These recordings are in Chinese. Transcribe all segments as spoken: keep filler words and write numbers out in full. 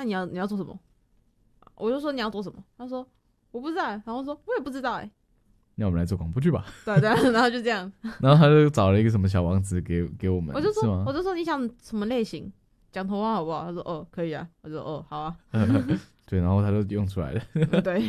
你要你要做什么？我就说你要做什么？他说我不知道，然后我说我也不知道哎、欸。 那我们来做广播剧吧。 对对，然后就这样。 然后他就找了一个什么小王子给给我们， 我就说我就就说你想什么类型？讲童话好不好？他说哦可以啊。我说哦好啊。 对，然后他就用出来了。 嗯、对。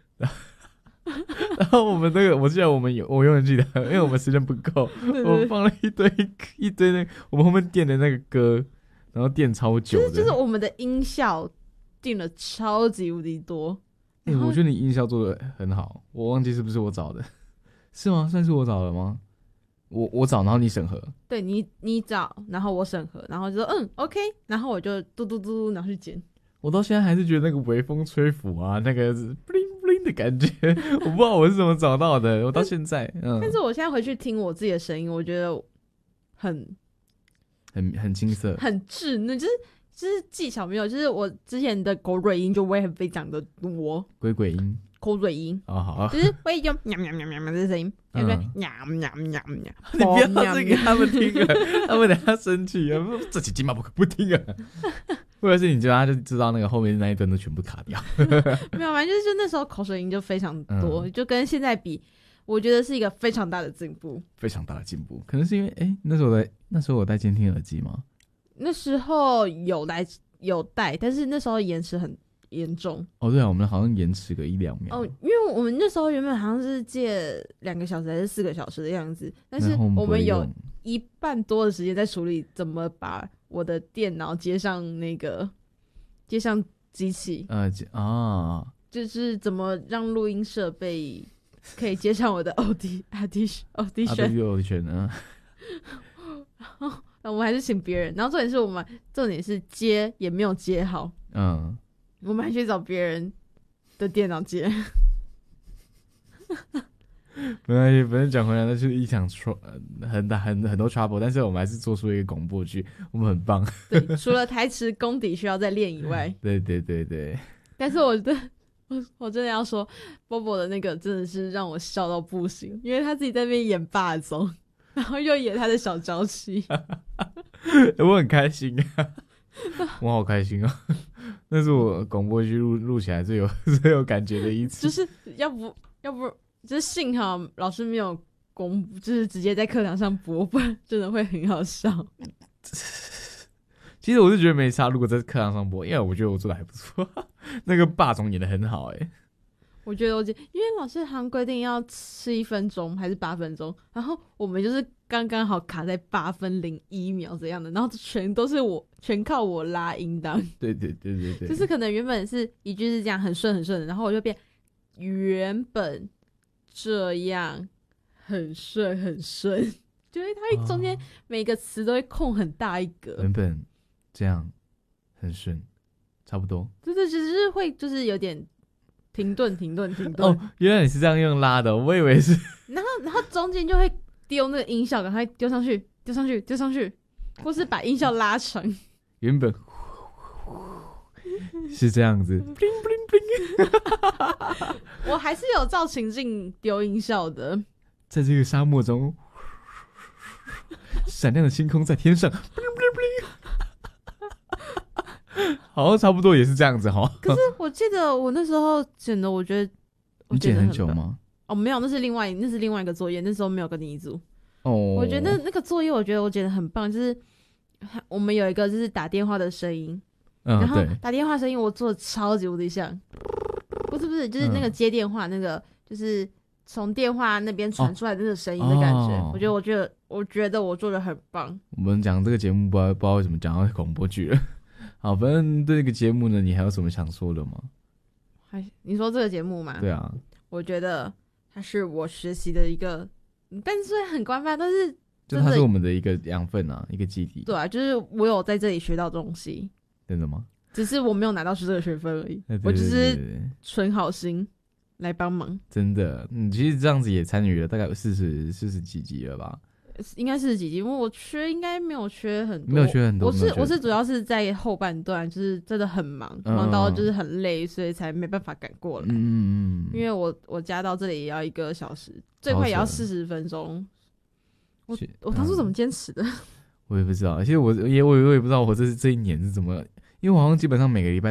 然后我们那个，我记得我们有，我永远记得，因为我们时间不够， 对对对， 我们放了一堆一堆那个我们后面垫的那个歌，然后垫超久的。 就是就是我们的音效垫了超级无敌多。 哎、欸，我觉得你音效做的很好，我忘记是不是我找的，是吗？算是我找的吗？我我找，然后你审核。对你你找，然后我审核，然后就说嗯 OK， 然后我就嘟嘟嘟拿去剪。 我到现在还是觉得那个微风吹拂啊，那个 bling bling 的感觉，我不知道我是怎么找到的。我到现在，嗯， 但是我现在回去听我自己的声音，我觉得很很很青涩， 很稚嫩，就是就是技巧没有，就是我之前的口水音就会很非常的多， 鬼鬼音。 口水音哦好啊， 就是会用喵喵喵喵喵的声音，对不对？喵喵喵喵， 你不要这给他们听啊，他们等下生气啊，这期金马不可不听啊。或者是你叫他就知道那个后面那一段都全部卡掉。 没有，反正就是就那时候口水音就非常多，嗯、就跟现在比，我觉得是一个非常大的进步， 非常大的进步。可能是因为哎、欸，那时候我戴那时候我戴监听耳机吗？ 那时候有戴有戴，但是那时候延迟很严重。 哦，对啊，我们好像延迟个一两秒。 哦，因为我们那时候原本好像是借两个小时还是四个小时的样子，但是我们有一半多的时间在处理怎么把我的电脑接上那个接上机器， 呃啊， 就是怎么让录音设备可以接上我的 Audition Audition Audition 呢？ 然后我们还是请别人，然后重点是我们重点是接也没有接好，嗯，我们还去找别人的电脑接。 没关系，反正讲回来，那就是一场 tr 很大很很多 trouble， 但是我们还是做出一个广播剧，我们很棒。 对，除了台词功底需要再练以外， 对对对对。 但是我真的我我真的要说 ，Bobo 的那个真的是让我笑到不行，因为他自己在那边演霸总，然后又演他的小娇妻， 我很开心啊，我好开心啊！那是我广播剧录录起来最有最有感觉的一次， 就是要不要不。就是幸好老师没有公布，就是直接在课堂上播，不然真的会很好笑。 其实我是觉得没差，如果在课堂上播，因为我觉得我做的还不错。那个霸总演的很好、欸，哎， 我觉得我因为老师好像规定要吃一分钟还是八分钟，然后我们就是刚刚好卡在八分零一秒这样的，然后全都是我全靠我拉音档。 对对对对对， 就是可能原本是一句是这样很顺很顺的，然后我就变原本。这样很顺很顺，就是它中间每个词都会空很大一格。 原本这样很顺，差不多。 对对，只是会就是有点停顿停顿停顿。 哦，原来你是这样用拉的，我以为是。 然后然后中间就会丢那个音效，赶快丢上去，丢上去，丢上去，或是把音效拉长。 原本是这样子。bling bling bling 我还是有照情境丢音效的， 在这个沙漠中，闪亮的星空在天上， bling bling bling 好像差不多也是这样子齁。 可是我记得我那时候剪的，我觉得我你剪很久吗？ 哦，没有，那是另外那是另外一个作业，那时候没有跟你一组。 哦， 我觉得那个作业，我觉得我剪的很棒，就是我们有一个就是打电话的声音。 嗯、 然后打电话声音我做的超级无敌像，不是不是，就是那个接电话、嗯、那个，就是从电话那边传出来的那个声音的感觉、哦。我觉得，我觉得，我觉得我做的很棒。 我们讲这个节目不知道不知道为什么讲到广播剧了。好，反正对这个节目呢，你还有什么想说的吗？ 还你说这个节目吗？ 对啊， 我觉得它是我学习的一个，但是虽然很官方，但是就它是我们的一个养分啊，一个基底。 对啊，就是我有在这里学到东西。 真的吗？ 只是我没有拿到这个学分而已， 对对对对对， 我只是纯好心来帮忙。 真的，你其实这样子也参与了大概四十四十几集了吧？ 应该四十几集，因为我缺应该没有缺很多， 没有缺很多。 我是我是主要是在后半段，就是真的很忙，嗯、忙到就是很累，所以才没办法赶过来。嗯嗯嗯。因为我我加到这里也要一个小时，最快也要四十分钟。我我当初怎么坚持的？ 我也不知道，其实我也我也不知道我这这一年是怎么，因为我好像基本上每个礼拜